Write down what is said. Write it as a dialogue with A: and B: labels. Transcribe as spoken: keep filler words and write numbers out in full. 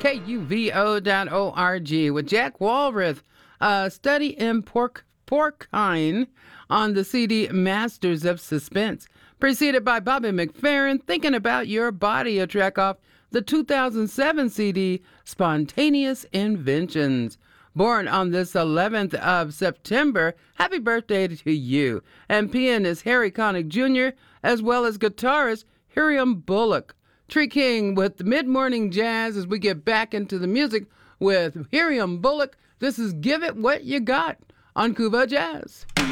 A: K U V O dot O R G with Jack Walrath, a study in pork, porcine on the C D Masters of Suspense, preceded by Bobby McFerrin, Thinking About Your Body, a track off the two thousand seven C D Spontaneous Inventions. Born on this eleventh of September, happy birthday to you. And pianist Harry Connick Junior, as well as guitarist Hiram Bullock. Tree King with the mid-morning jazz as we get back into the music with Hiram Bullock. This is Give It What You Got on Cuba Jazz.